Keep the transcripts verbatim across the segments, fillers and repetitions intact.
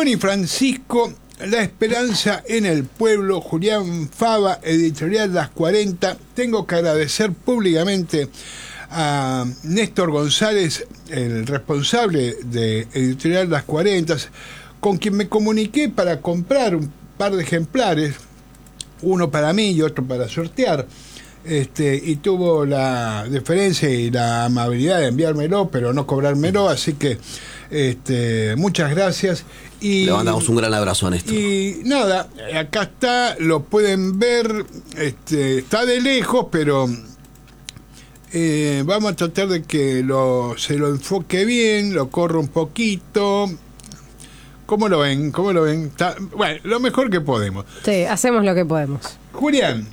Perón y Francisco, la esperanza en el pueblo. Julián Fava, editorial Las cuarenta. Tengo que agradecer públicamente a Néstor González, el responsable de editorial Las cuarenta, con quien me comuniqué para comprar un par de ejemplares, uno para mí y otro para sortear. Este, y tuvo la deferencia y la amabilidad de enviármelo, pero no cobrármelo, así que este, muchas gracias. Y le mandamos un gran abrazo a Néstor. Y nada, acá está, lo pueden ver, este, está de lejos, pero eh, vamos a tratar de que lo, se lo enfoque bien, lo corra un poquito. ¿Cómo lo ven? ¿Cómo lo ven? Está, bueno, lo mejor que podemos. Sí, hacemos lo que podemos. Julián,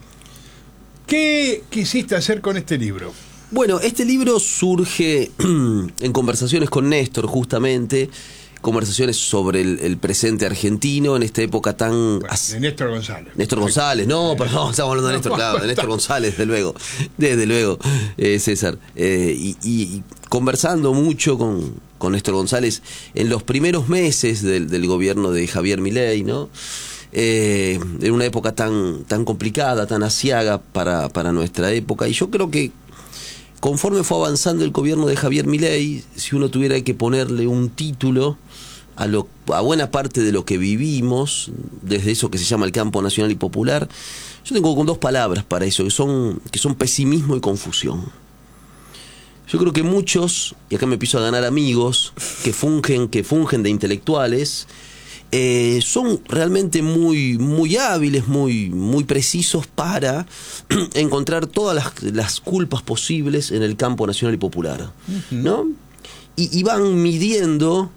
¿qué quisiste hacer con este libro? Bueno, este libro surge en conversaciones con Néstor, justamente, conversaciones sobre el, el presente argentino en esta época tan... Bueno, de Néstor González. Néstor González, no, perdón, estamos hablando de Néstor, claro, de Néstor González, desde luego, desde luego, eh, César. Eh, y, y conversando mucho con, con Néstor González en los primeros meses del, del gobierno de Javier Milei, ¿no? Eh, en una época tan tan complicada, tan aciaga para, para nuestra época, y yo creo que conforme fue avanzando el gobierno de Javier Milei, si uno tuviera que ponerle un título a, lo, a buena parte de lo que vivimos, desde eso que se llama el campo nacional y popular, yo tengo con dos palabras para eso, que son, que son pesimismo y confusión. Yo creo que muchos, y acá me empiezo a ganar amigos, que fungen, que fungen de intelectuales, Eh, son realmente muy muy hábiles, muy muy precisos para encontrar todas las, las culpas posibles en el campo nacional y popular, uh-huh. ¿no? Y, y van midiendo,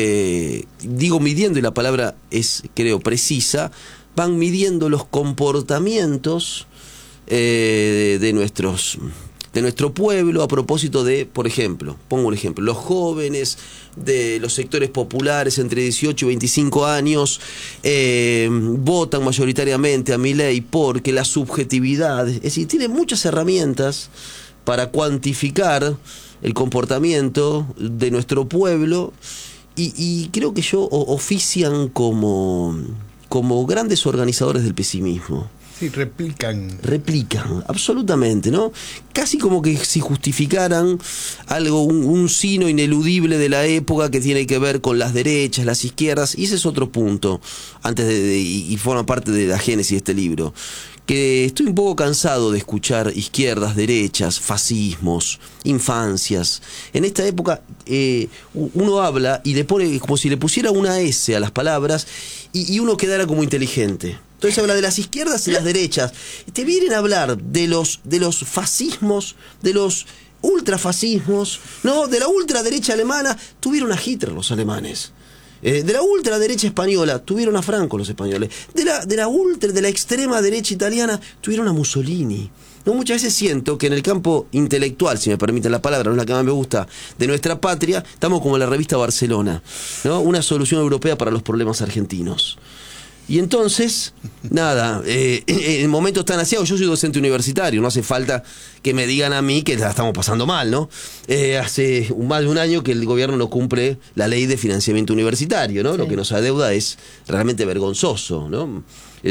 eh, digo midiendo y la palabra es, creo, precisa, van midiendo los comportamientos eh, de, de nuestros... de nuestro pueblo a propósito de, por ejemplo, pongo un ejemplo, los jóvenes de los sectores populares entre dieciocho y veinticinco años eh, votan mayoritariamente a Milei porque la subjetividad, es decir, tiene muchas herramientas para cuantificar el comportamiento de nuestro pueblo y, y creo que yo ofician como, como grandes organizadores del pesimismo. Sí, replican. Replican, absolutamente, ¿no? Casi como que si justificaran algo, un, un sino ineludible de la época que tiene que ver con las derechas, las izquierdas, y ese es otro punto, antes de, de y, y forma parte de la génesis de este libro, que estoy un poco cansado de escuchar izquierdas, derechas, fascismos, infancias. En esta época eh, uno habla y le pone como si le pusiera una S a las palabras y, y uno quedara como inteligente. Entonces habla de las izquierdas y las derechas. Te vienen a hablar de los, de los fascismos, de los ultrafascismos, ¿no? De la ultraderecha alemana. Tuvieron a Hitler los alemanes. Eh, de la ultraderecha española tuvieron a Franco los españoles. De la, de la ultra, de la extrema derecha italiana tuvieron a Mussolini. No, muchas veces siento que en el campo intelectual, si me permiten la palabra, no es la que más me gusta, de nuestra patria, estamos como en la revista Barcelona, ¿no? Una solución europea para los problemas argentinos. Y entonces, nada, eh, en momentos tan asiagos, yo soy docente universitario, no hace falta que me digan a mí que la estamos pasando mal, ¿no? Eh, hace un, más de un año que el gobierno no cumple la ley de financiamiento universitario, ¿no? Sí. Lo que nos adeuda es realmente vergonzoso, ¿no?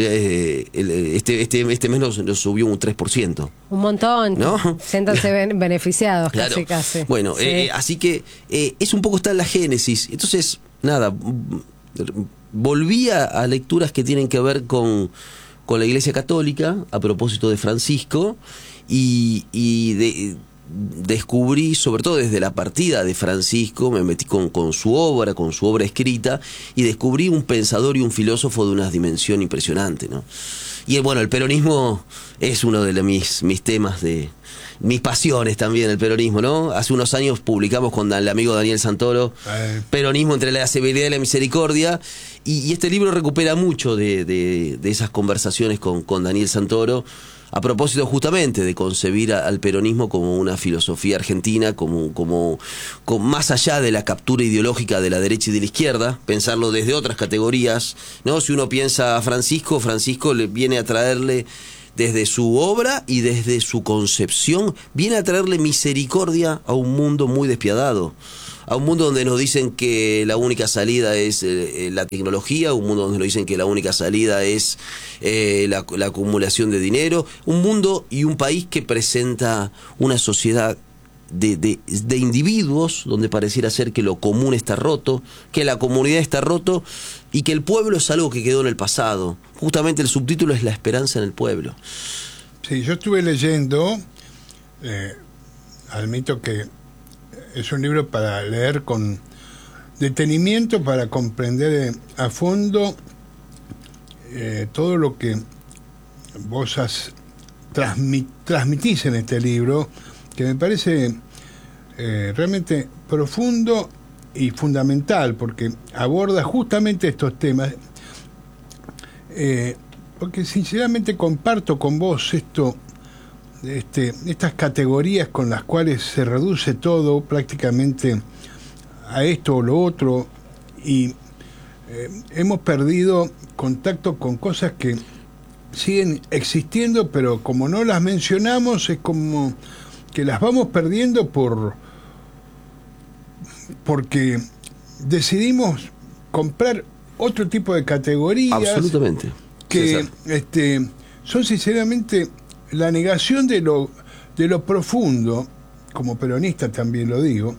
Eh, el, este, este, este mes nos, nos subió un tres por ciento. Un montón, ¿no? Siéntanse ben, beneficiados, claro. casi, casi. Bueno, sí. eh, así que eh, es un poco está en la génesis. Entonces, nada... volvía a lecturas que tienen que ver con, con la Iglesia Católica, a propósito de Francisco, y, y de, descubrí, sobre todo desde la partida de Francisco, me metí con, con su obra, con su obra escrita, y descubrí un pensador y un filósofo de una dimensión impresionante, ¿no? Y bueno, el peronismo es uno de los, mis, mis temas de... mis pasiones también, el peronismo, ¿no? Hace unos años publicamos con el amigo Daniel Santoro eh. Peronismo entre la severidad y la misericordia, y, y este libro recupera mucho de, de, de esas conversaciones con, con Daniel Santoro a propósito justamente de concebir a, al peronismo como una filosofía argentina, como, como, como más allá de la captura ideológica de la derecha y de la izquierda, pensarlo desde otras categorías, ¿no? Si uno piensa a Francisco, Francisco le viene a traerle desde su obra y desde su concepción, viene a traerle misericordia a un mundo muy despiadado, a un mundo donde nos dicen que la única salida es eh, la tecnología, un mundo donde nos dicen que la única salida es eh, la, la acumulación de dinero, un mundo y un país que presenta una sociedad De, de, de individuos donde pareciera ser que lo común está roto, que la comunidad está roto y que el pueblo es algo que quedó en el pasado. Justamente el subtítulo es La esperanza en el pueblo. Sí, yo estuve leyendo, eh, admito que es un libro para leer con detenimiento, para comprender a fondo eh, todo lo que vos has transmit, transmitís en este libro, que me parece eh, realmente profundo y fundamental, porque aborda justamente estos temas, eh, porque sinceramente comparto con vos esto, este, estas categorías con las cuales se reduce todo prácticamente a esto o lo otro, y eh, hemos perdido contacto con cosas que siguen existiendo, pero como no las mencionamos, es como que las vamos perdiendo por porque decidimos comprar otro tipo de categorías. Absolutamente. Que este, son sinceramente la negación de lo, de lo profundo, como peronista también lo digo.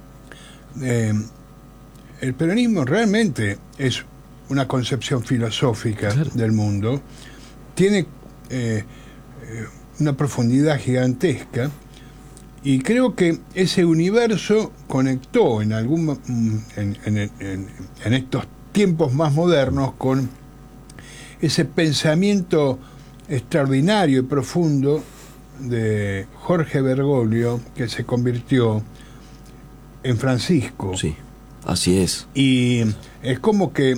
Eh, el peronismo realmente es una concepción filosófica, claro, del mundo, tiene eh, una profundidad gigantesca. Y creo que ese universo conectó en algún en, en, en, en estos tiempos más modernos con ese pensamiento extraordinario y profundo de Jorge Bergoglio, que se convirtió en Francisco. Sí, así es. Y es como que,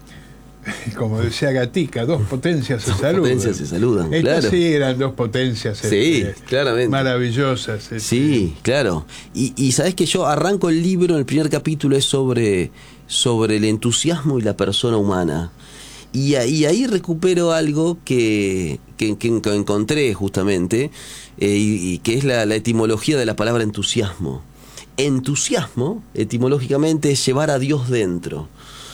como decía Gatica, dos potencias se dos saludan. potencias se saludan, Estas claro. sí eran dos potencias, sí, este, claramente, maravillosas. Este. Sí, claro. Y, y sabes que yo arranco el libro, en el primer capítulo es sobre, sobre el entusiasmo y la persona humana. Y, y ahí recupero algo que, que, que encontré justamente, eh, y, y que es la, la etimología de la palabra entusiasmo. Entusiasmo, etimológicamente, es llevar a Dios dentro.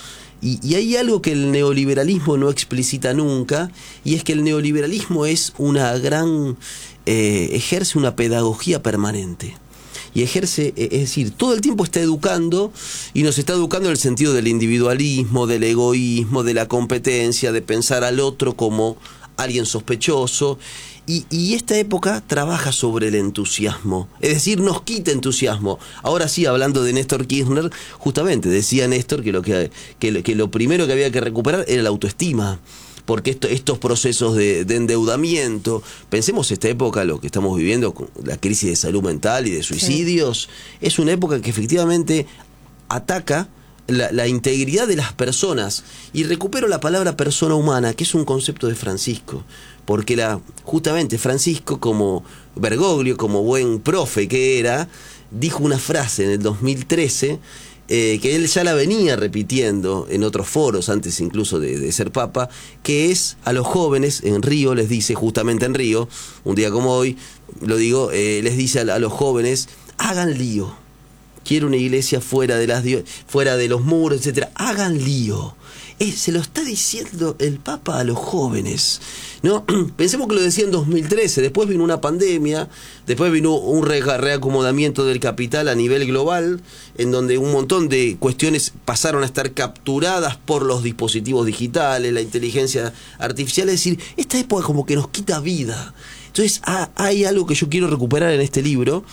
Y, y hay algo que el neoliberalismo no explicita nunca, y es que el neoliberalismo es una gran, eh, ejerce una pedagogía permanente. Y ejerce, es decir, todo el tiempo está educando, y nos está educando en el sentido del individualismo, del egoísmo, de la competencia, de pensar al otro como alguien sospechoso. Y, y esta época trabaja sobre el entusiasmo, es decir, nos quita entusiasmo. Ahora sí, hablando de Néstor Kirchner, justamente decía Néstor que lo, que, que, que lo primero que había que recuperar era la autoestima, porque esto, estos procesos de, de endeudamiento, pensemos esta época, lo que estamos viviendo, con la crisis de salud mental y de suicidios, sí, es una época que efectivamente ataca La, la integridad de las personas, y recupero la palabra persona humana, que es un concepto de Francisco, porque la, justamente Francisco, como Bergoglio, como buen profe que era, dijo una frase en el dos mil trece, eh, que él ya la venía repitiendo en otros foros, antes incluso de, de ser papa, que es a los jóvenes, en Río les dice, justamente en Río, un día como hoy, lo digo, eh, les dice a, a los jóvenes, hagan lío. Quiero una iglesia fuera de las fuera de los muros, etcétera. Hagan lío. Eh, se lo está diciendo el Papa a los jóvenes, ¿no? Pensemos que lo decía en dos mil trece, después vino una pandemia, después vino un re reacomodamiento del capital a nivel global, en donde un montón de cuestiones pasaron a estar capturadas por los dispositivos digitales, la inteligencia artificial. Es decir, esta época como que nos quita vida. Entonces, ah, hay algo que yo quiero recuperar en este libro,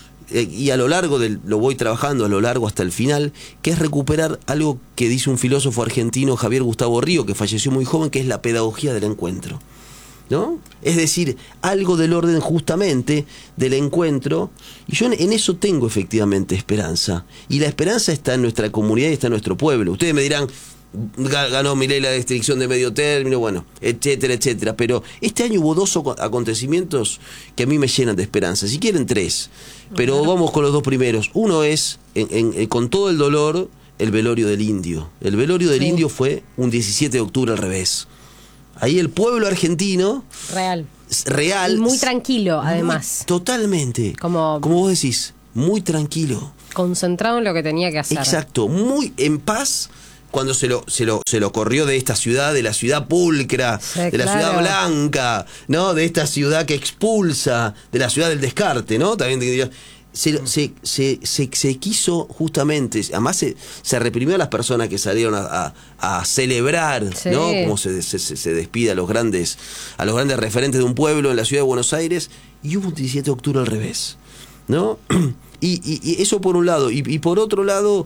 y a lo largo del, lo voy trabajando a lo largo hasta el final, que es recuperar algo que dice un filósofo argentino, Javier Gustavo Río, que falleció muy joven, que es la pedagogía del encuentro, ¿no? Es decir, algo del orden justamente del encuentro, y yo en, en eso tengo efectivamente esperanza, y la esperanza está en nuestra comunidad y está en nuestro pueblo. Ustedes me dirán, ganó Milei la restricción de medio término, bueno, etcétera, etcétera, pero este año hubo dos acontecimientos que a mí me llenan de esperanza, si quieren tres, pero claro, vamos con los dos primeros. Uno es, en, en, en, con todo el dolor, el velorio del indio. El velorio del sí. indio fue un diecisiete de octubre al revés. Ahí el pueblo argentino real real y muy tranquilo, además, muy, totalmente, como, como vos decís, muy tranquilo. Concentrado en lo que tenía que hacer. Exacto, muy en paz cuando se lo, se lo, se lo corrió de esta ciudad, de la ciudad pulcra, sí, de la claro. ciudad blanca, ¿no? De esta ciudad que expulsa, de la ciudad del descarte, ¿no? También se, se, se, se, se quiso justamente, además se, se reprimió a las personas que salieron a, a, a celebrar, sí. ¿no? Como se, se, se despide a los grandes, a los grandes referentes de un pueblo en la ciudad de Buenos Aires, y hubo un diecisiete de octubre al revés, ¿no? Y, y, y eso por un lado, y, y por otro lado,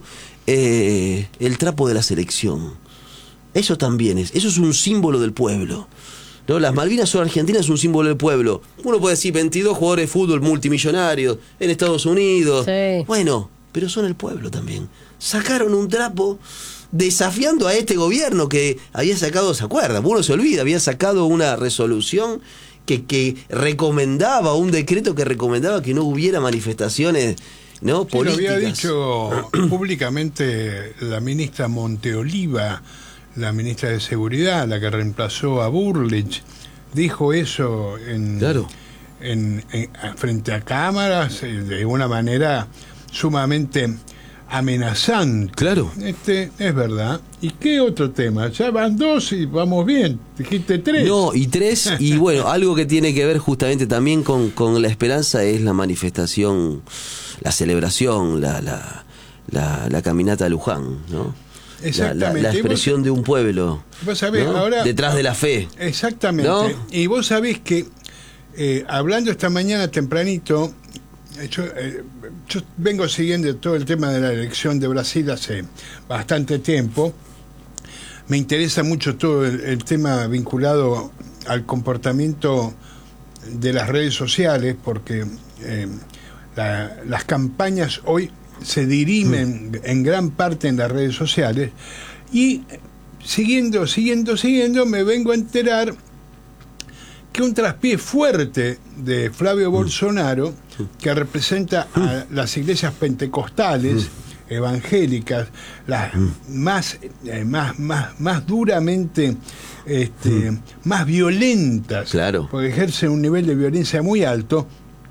eh, el trapo de la selección. Eso también es, eso es un símbolo del pueblo, ¿no? Las Malvinas son argentinas, es un símbolo del pueblo. Uno puede decir veintidós jugadores de fútbol multimillonarios en Estados Unidos. Sí. Bueno, pero son el pueblo también. Sacaron un trapo desafiando a este gobierno que había sacado, ¿se acuerdan? Uno se olvida, había sacado una resolución que, que recomendaba, un decreto que recomendaba que no hubiera manifestaciones, ¿no? Sí, políticas. Lo había dicho públicamente la ministra Monteoliva, la ministra de Seguridad, la que reemplazó a Burlich, dijo eso en, claro. en, en frente a cámaras de una manera sumamente amenazante. Claro. Este, es verdad. ¿Y qué otro tema? Ya van dos y vamos bien. Dijiste tres. No, y tres, y bueno, algo que tiene que ver justamente también con, con la esperanza es la manifestación, la celebración, la, la, la, la caminata a Luján, ¿no? Exactamente. La, la, la expresión vos, de un pueblo, vos sabés, ¿no? Ahora, detrás de la fe. Exactamente. ¿No? Y vos sabés que, eh, hablando esta mañana tempranito, Yo, eh, yo vengo siguiendo todo el tema de la elección de Brasil hace bastante tiempo. Me interesa mucho todo el, el tema vinculado al comportamiento de las redes sociales, porque eh, la, las campañas hoy se dirimen mm. en gran parte en las redes sociales, y siguiendo, siguiendo, siguiendo, me vengo a enterar que un traspié fuerte de Flavio Bolsonaro, que representa a las iglesias pentecostales evangélicas, las más eh, más más más duramente este, más violentas, claro. porque ejercen un nivel de violencia muy alto,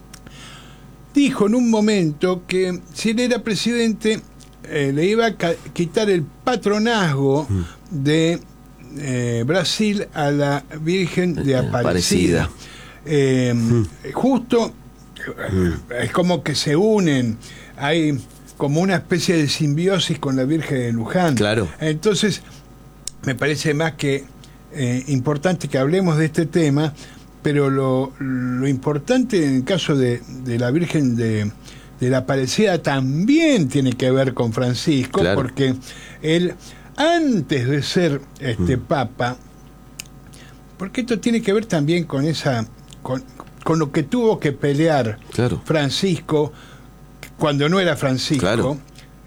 dijo en un momento que si él era presidente eh, le iba a quitar el patronazgo de Eh, Brasil a la Virgen de Aparecida. Eh, mm. Justo mm. es como que se unen, hay como una especie de simbiosis con la Virgen de Luján. Claro. Entonces, me parece más que eh, importante que hablemos de este tema, pero lo, lo importante en el caso de, de la Virgen de, de la Aparecida también tiene que ver con Francisco, claro. porque él, antes de ser este mm. papa, porque esto tiene que ver también con esa con, con lo que tuvo que pelear claro. Francisco cuando no era Francisco, claro.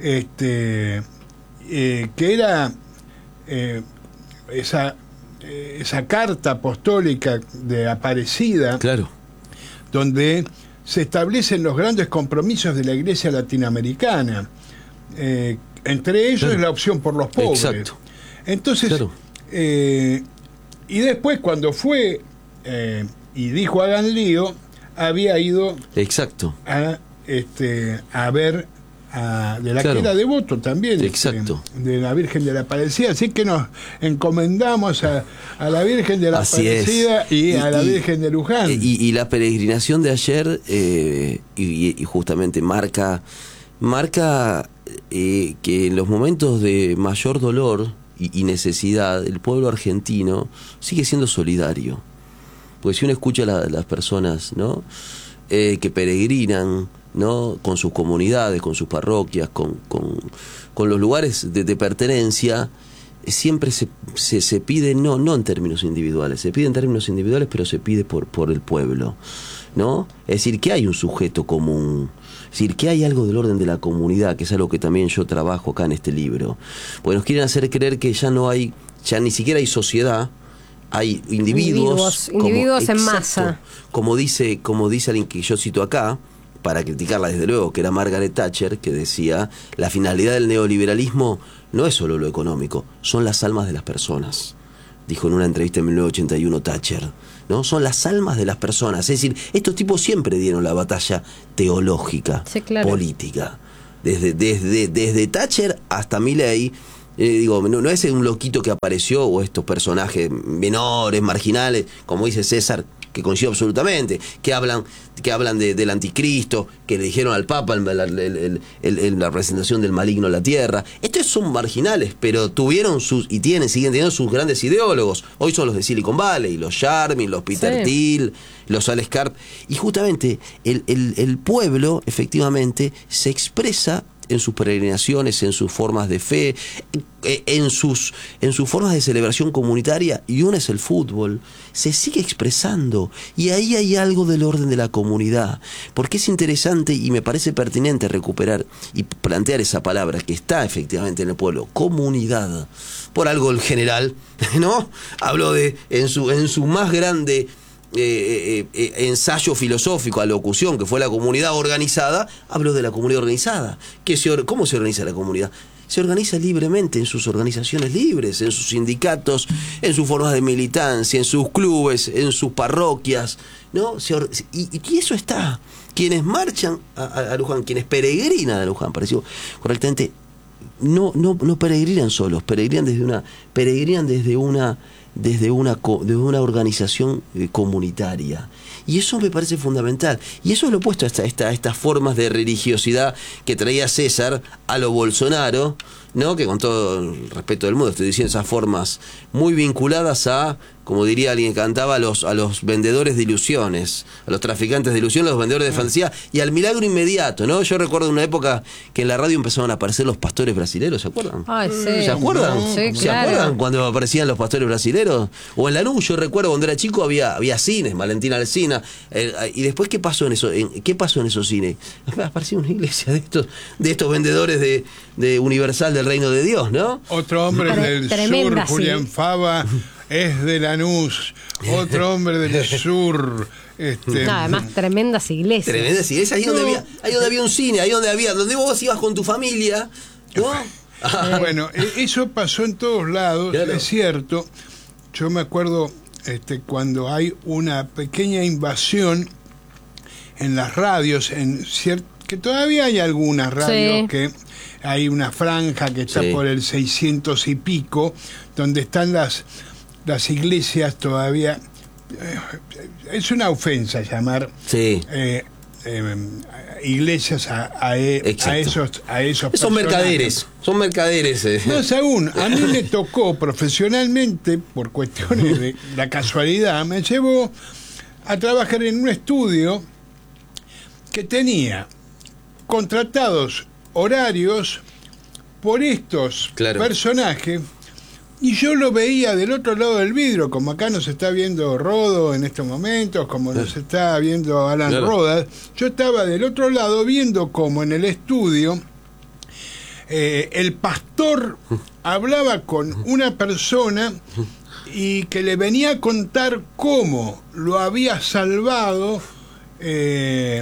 este eh, que era eh, esa eh, esa carta apostólica de Aparecida, claro. donde se establecen los grandes compromisos de la Iglesia latinoamericana, eh, entre ellos claro. es la opción por los pobres. Exacto. Entonces, claro. eh, y después cuando fue eh, y dijo hagan lío, había ido Exacto. a este a ver a, de la claro. que era devoto también, Exacto. de, de la Virgen de la Aparecida, así que nos encomendamos a, a la Virgen de la Así Aparecida y, y a la y, Virgen de Luján. Y, y la peregrinación de ayer eh, y, y justamente marca marca eh, que en los momentos de mayor dolor y, y necesidad el pueblo argentino sigue siendo solidario, porque si uno escucha a la, las personas, ¿no? Eh, que peregrinan, ¿no? Con sus comunidades, con sus parroquias, con, con, con los lugares de, de pertenencia, siempre se, se, se pide, no, no en términos individuales, se pide en términos individuales, pero se pide por, por el pueblo, ¿no? Es decir, que hay un sujeto común, es decir, que hay algo del orden de la comunidad, que es algo que también yo trabajo acá en este libro. Porque nos quieren hacer creer que ya no hay, ya ni siquiera hay sociedad, hay individuos, individuos, individuos como, en exacto, masa. Como dice, como dice alguien que yo cito acá, para criticarla desde luego, que era Margaret Thatcher, que decía, la finalidad del neoliberalismo no es solo lo económico, son las almas de las personas, dijo en una entrevista en mil novecientos ochenta y uno Thatcher, ¿no? Son las almas de las personas. Es decir, estos tipos siempre dieron la batalla teológica, sí, claro. política. Desde, desde, desde Thatcher hasta Milei, eh, digo, no, no es un loquito que apareció o estos personajes menores, marginales, como dice César, que coincido absolutamente, que hablan que hablan de, del anticristo, que le dijeron al Papa el, el, el, el, el, la presentación del maligno en la tierra. Estos son marginales, pero tuvieron sus, y tienen, siguen teniendo sus grandes ideólogos. Hoy son los de Silicon Valley, los Charmin, los Peter sí. Thiel, los Alex Karp. Y justamente el, el, el pueblo, efectivamente, se expresa en sus peregrinaciones, en sus formas de fe, en sus, en sus formas de celebración comunitaria, y una es el fútbol, se sigue expresando, y ahí hay algo del orden de la comunidad, porque es interesante y me parece pertinente recuperar y plantear esa palabra que está efectivamente en el pueblo, comunidad, por algo el general, ¿no? Habló de, en su, en su más grande Eh, eh, eh, ensayo filosófico, alocución, que fue la comunidad organizada, habló de la comunidad organizada. ¿Qué se or- ¿Cómo se organiza la comunidad? Se organiza libremente en sus organizaciones libres, en sus sindicatos, en sus formas de militancia, en sus clubes, en sus parroquias, ¿no? Se or- y, y eso está. Quienes marchan a, a, a Luján, quienes peregrinan a Luján, pareció correctamente, no, no, no peregrinan solos, peregrinan desde una, peregrinan desde una desde una, desde una organización eh, comunitaria. Y eso me parece fundamental. Y eso es lo opuesto a, esta, esta, a estas formas de religiosidad que traía César a lo Bolsonaro, ¿no? Que con todo el respeto del mundo estoy diciendo esas formas muy vinculadas a, como diría alguien que cantaba, a los, a los vendedores de ilusiones, a los traficantes de ilusiones, a los vendedores de fantasía y al milagro inmediato, ¿no? Yo recuerdo una época que en la radio empezaron a aparecer los pastores brasileros, ¿se acuerdan? Ay, sí. ¿Se acuerdan? No, sí, ¿Se claro. acuerdan cuando aparecían los pastores brasileros? O en Lanús, yo recuerdo cuando era chico había, había cines, Valentina Alsina, eh, y después ¿qué pasó en eso? En, ¿Qué pasó en esos cines? Apareció una iglesia de estos, de estos vendedores de, de Universal del Reino de Dios, ¿no? Otro hombre Tre- del tremenda, sur, Julián sí. Fava, es de Lanús. Otro hombre del sur. Este, No, además, tremendas iglesias. Tremendas iglesias, ahí, No. donde había, ahí donde había un cine, ahí donde había, donde vos ibas con tu familia, ¿no? Bueno, e- eso pasó en todos lados, Claro. es cierto. Yo me acuerdo este, cuando hay una pequeña invasión en las radios, en cier- que todavía hay algunas radios Sí. que hay una franja que está Sí. por el seiscientos y pico, donde están las, las iglesias todavía. Eh, es una ofensa llamar Sí. eh, eh, iglesias a, a, e- Exacto. a esos a esos Son personajes. mercaderes, son mercaderes. eh. Más aún, a mí me tocó profesionalmente, por cuestiones de la casualidad, me llevó a trabajar en un estudio que tenía contratados horarios por estos Claro. personajes, y yo lo veía del otro lado del vidrio, como acá nos está viendo Rodo en estos momentos, como nos está viendo Alan Claro. Rodas. Yo estaba del otro lado viendo como en el estudio eh, el pastor hablaba con una persona y que le venía a contar cómo lo había salvado eh,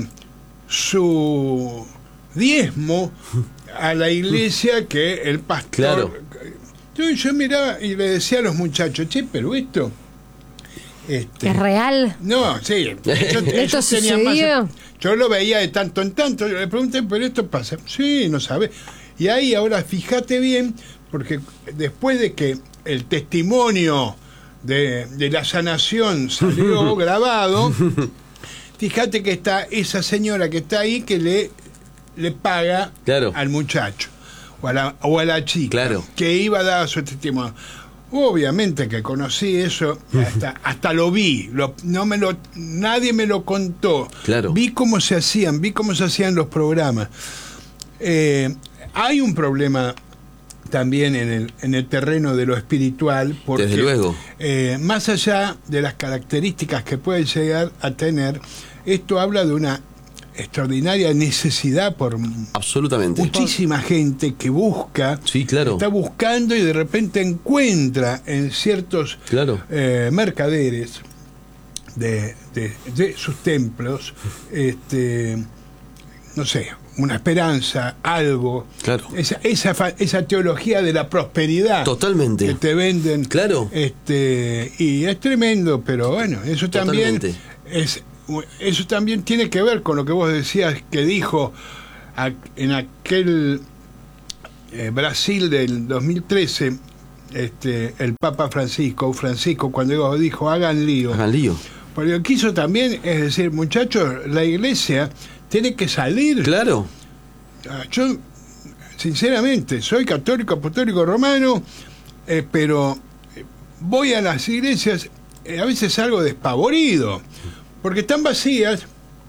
su diezmo a la iglesia, que el pastor... Claro. Yo, yo miraba y le decía a los muchachos, che, pero esto... Este, ¿Es real? no, sí. Ellos, ¿Esto ellos tenían más- sucedió? yo lo veía de tanto en tanto. Yo le pregunté, pero esto pasa. Sí, no sabe. Y ahí ahora fíjate bien, porque después de que el testimonio de, de la sanación salió grabado, fíjate que está esa señora que está ahí que le, le paga Claro. al muchacho o a la, o a la chica Claro. que iba a dar su testimonio. Obviamente que conocí eso, hasta, hasta lo vi, lo, no me lo, nadie me lo contó. Claro. Vi cómo se hacían, vi cómo se hacían los programas. Eh, hay un problema también en el, en el terreno de lo espiritual, porque Desde luego. eh, más allá de las características que puede llegar a tener, esto habla de una extraordinaria necesidad por Absolutamente. muchísima gente que busca, Sí, claro. está buscando y de repente encuentra en ciertos Claro. eh, mercaderes de, de- de sus templos este, no sé, una esperanza, algo. Claro. Esa, esa, esa teología de la prosperidad. Totalmente. Que te venden. Claro. Este, y es tremendo, pero bueno, eso también Totalmente. es eso también tiene que ver con lo que vos decías que dijo a, en aquel eh, Brasil del dos mil trece, este, el Papa Francisco, Francisco cuando dijo hagan lío. Hagan lío. Porque lo que hizo también es decir, muchachos, la iglesia tiene que salir. Claro. Yo, sinceramente, soy católico, apostólico romano, eh, pero voy a las iglesias, eh, a veces algo despavorido, porque están vacías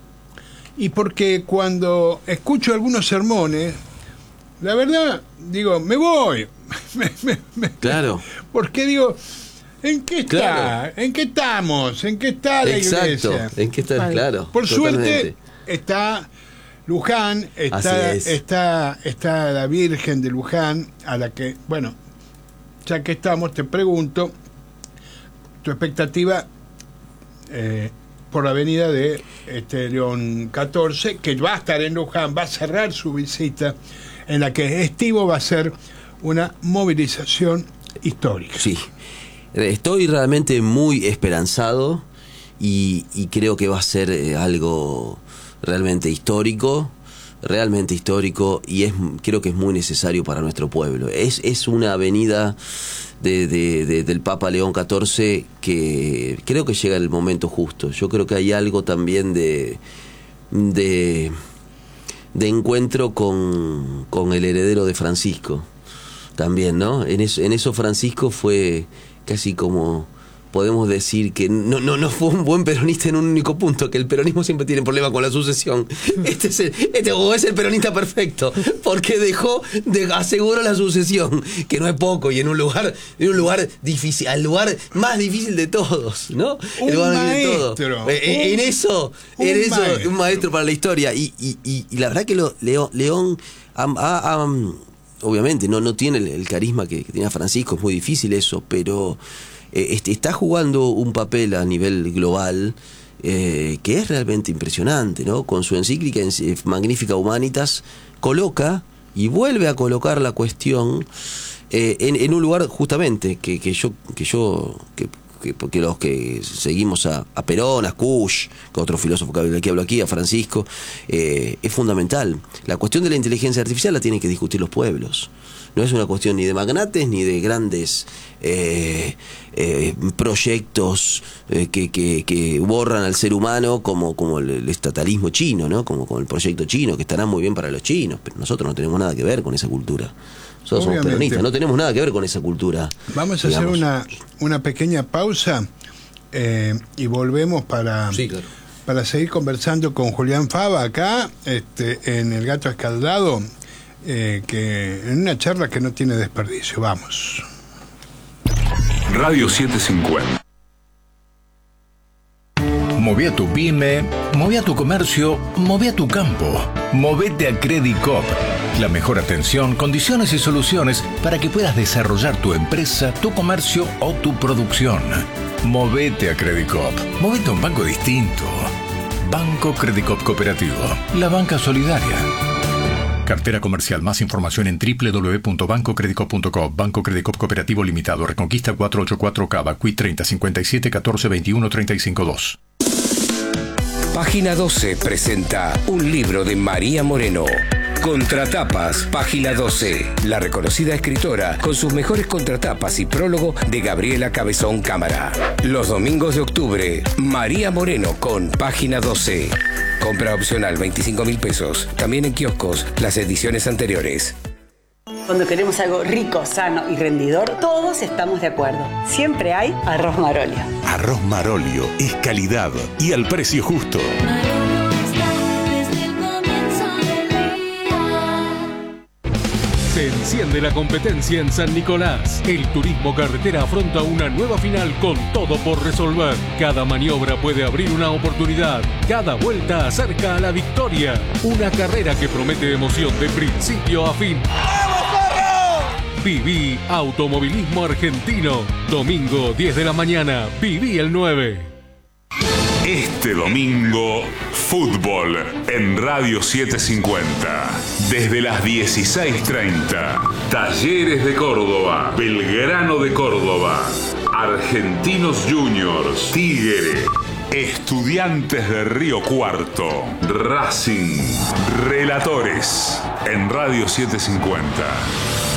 y porque cuando escucho algunos sermones, la verdad, digo, me voy. me, me, me, claro. Porque digo, ¿en qué está? Claro. ¿En qué estamos? ¿En qué está la Exacto. iglesia? ¿En qué está? Claro. Por totalmente. suerte está Luján, está, Así es. está, está la Virgen de Luján, a la que, bueno, ya que estamos, te pregunto, tu expectativa eh, por la venida de este León catorce, que va a estar en Luján, va a cerrar su visita, en la que estivo va a ser una movilización histórica. Sí, estoy realmente muy esperanzado y, y creo que va a ser eh, algo realmente histórico, realmente histórico, y es creo que es muy necesario para nuestro pueblo. Es, es una avenida de, de, de, del Papa León catorce que creo que llega el momento justo. Yo creo que hay algo también de... de de encuentro con, con el heredero de Francisco también, ¿no? En eso, en eso Francisco fue casi como, podemos decir que no, no, no fue un buen peronista en un único punto, que el peronismo siempre tiene problema con la sucesión. Este es el, este o es el peronista perfecto, porque dejó, de, aseguró la sucesión, que no es poco, y en un lugar, en un lugar difícil, al lugar más difícil de todos, ¿no? Un el lugar maestro. De todo. En, en eso, en un eso, maestro. un maestro para la historia. Y, y, y, y la verdad que lo, León, León ha, ha, ha, obviamente no, no tiene el, el carisma que, que tenía Francisco, es muy difícil eso, pero eh, este, está jugando un papel a nivel global eh, que es realmente impresionante, ¿no? Con su encíclica Magnificat Humanitas coloca y vuelve a colocar la cuestión eh, en, en un lugar justamente que, que yo que yo que, que, porque los que seguimos a, a Perón, a Kusch, que otro filósofo que, que hablo aquí, a Francisco, eh, es fundamental. La cuestión de la inteligencia artificial la tienen que discutir los pueblos. No es una cuestión ni de magnates ni de grandes eh, eh, proyectos eh, que, que, que borran al ser humano como, como el, el estatalismo chino, ¿no? Como, como el proyecto chino, que estará muy bien para los chinos, pero nosotros no tenemos nada que ver con esa cultura. Nosotros somos peronistas, no tenemos nada que ver con esa cultura. Vamos a digamos. hacer una, una pequeña pausa eh, y volvemos para, sí, claro. para seguir conversando con Julián Fava acá este, en El Gato Escaldado, eh, que en una charla que no tiene desperdicio. Vamos. Radio setecientos cincuenta. Moví a tu pyme, moví a tu comercio, moví a tu campo. Movete a Credicop. La mejor atención, condiciones y soluciones para que puedas desarrollar tu empresa, tu comercio o tu producción. Movete a Credicop. Movete a un banco distinto. Banco Credicop Cooperativo. La banca solidaria. Cartera comercial. Más información en doble u doble u doble u punto banco credicop punto com. Banco Credicop Cooperativo Limitado. Reconquista cuatrocientos ochenta y cuatro Cava. Q I treinta cincuenta y siete catorce veintiuno treinta y cinco dos. Página doce presenta un libro de María Moreno. Contratapas, Página doce. La reconocida escritora con sus mejores contratapas y prólogo de Gabriela Cabezón Cámara. Los domingos de octubre, María Moreno con Página doce. Compra opcional veinticinco mil pesos. También en kioscos las ediciones anteriores. Cuando queremos algo rico, sano y rendidor, todos estamos de acuerdo. Siempre hay arroz Marolio. Arroz Marolio es calidad y al precio justo. Se enciende la competencia en San Nicolás. El turismo carretera afronta una nueva final con todo por resolver. Cada maniobra puede abrir una oportunidad. Cada vuelta acerca a la victoria. Una carrera que promete emoción de principio a fin. Viví Automovilismo Argentino. Domingo diez de la mañana. Viví el nueve. Este domingo, Fútbol en Radio setecientos cincuenta. Desde las dieciséis treinta. Talleres de Córdoba, Belgrano de Córdoba, Argentinos Juniors, Tigre, Estudiantes de Río Cuarto, Racing, Relatores en Radio setecientos cincuenta.